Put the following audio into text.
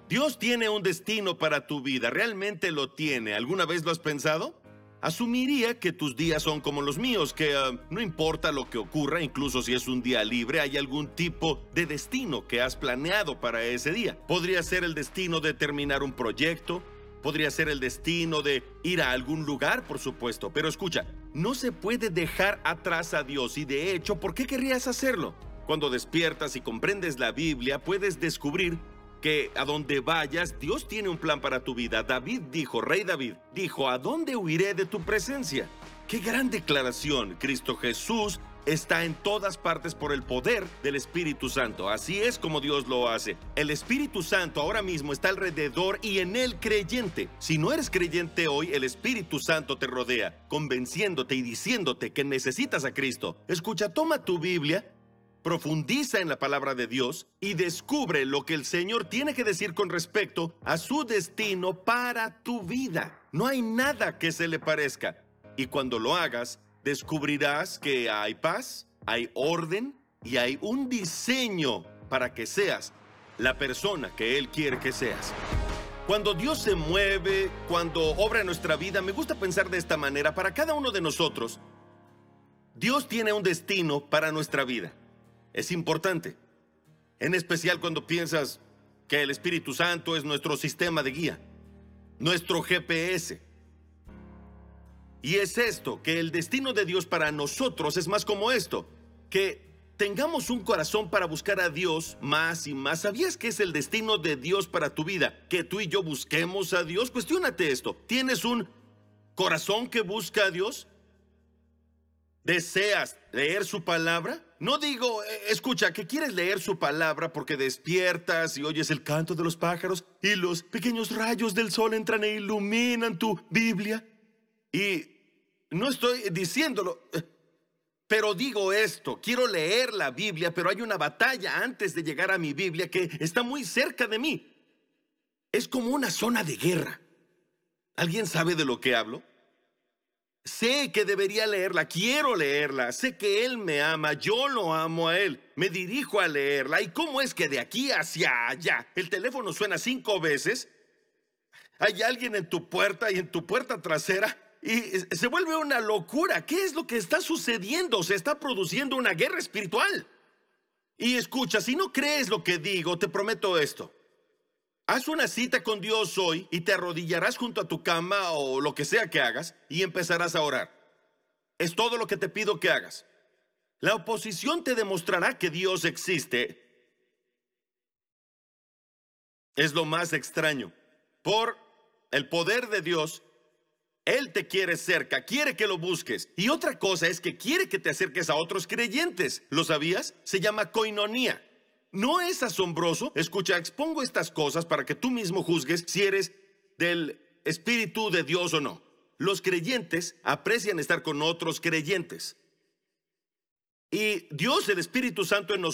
Dios tiene un destino para tu vida, realmente lo tiene. ¿Alguna vez lo has pensado? Asumiría que tus días son como los míos, que no importa lo que ocurra, incluso si es un día libre, hay algún tipo de destino que has planeado para ese día. Podría ser el destino de terminar un proyecto, podría ser el destino de ir a algún lugar, por supuesto. Pero escucha, no se puede dejar atrás a Dios y de hecho, ¿por qué querrías hacerlo? Cuando despiertas y comprendes la Biblia, puedes descubrir que a donde vayas, Dios tiene un plan para tu vida. David dijo, Rey David, dijo, ¿a dónde huiré de tu presencia? ¡Qué gran declaración! Cristo Jesús está en todas partes por el poder del Espíritu Santo. Así es como Dios lo hace. El Espíritu Santo ahora mismo está alrededor y en el creyente. Si no eres creyente hoy, el Espíritu Santo te rodea, convenciéndote y diciéndote que necesitas a Cristo. Escucha, toma tu Biblia, profundiza en la palabra de Dios y descubre lo que el Señor tiene que decir con respecto a su destino para tu vida. No hay nada que se le parezca. Y cuando lo hagas, descubrirás que hay paz, hay orden y hay un diseño para que seas la persona que Él quiere que seas. Cuando Dios se mueve, cuando obra en nuestra vida, me gusta pensar de esta manera. Para cada uno de nosotros, Dios tiene un destino para nuestra vida. Es importante, en especial cuando piensas que el Espíritu Santo es nuestro sistema de guía, nuestro GPS. Y es esto, que el destino de Dios para nosotros es más como esto, que tengamos un corazón para buscar a Dios más y más. ¿Sabías que es el destino de Dios para tu vida? Que tú y yo busquemos a Dios. Cuestiónate esto, ¿tienes un corazón que busca a Dios? ¿Deseas leer su palabra? No digo, escucha, que quieres leer su palabra porque despiertas y oyes el canto de los pájaros y los pequeños rayos del sol entran e iluminan tu Biblia. Y no estoy diciéndolo, pero digo esto, quiero leer la Biblia, pero hay una batalla antes de llegar a mi Biblia que está muy cerca de mí. Es como una zona de guerra. ¿Alguien sabe de lo que hablo? Sé que debería leerla, quiero leerla, sé que Él me ama, yo lo amo a Él, me dirijo a leerla. ¿Y cómo es que de aquí hacia allá el teléfono suena 5 veces? Hay alguien en tu puerta y en tu puerta trasera y se vuelve una locura. ¿Qué es lo que está sucediendo? Se está produciendo una guerra espiritual. Y escucha, si no crees lo que digo, te prometo esto. Haz una cita con Dios hoy y te arrodillarás junto a tu cama o lo que sea que hagas y empezarás a orar. Es todo lo que te pido que hagas. La oposición te demostrará que Dios existe. Es lo más extraño. Por el poder de Dios, Él te quiere cerca, quiere que lo busques. Y otra cosa es que quiere que te acerques a otros creyentes. ¿Lo sabías? Se llama coinonía. ¿No es asombroso? Escucha, expongo estas cosas para que tú mismo juzgues si eres del Espíritu de Dios o no. Los creyentes aprecian estar con otros creyentes. Y Dios, el Espíritu Santo en nosotros,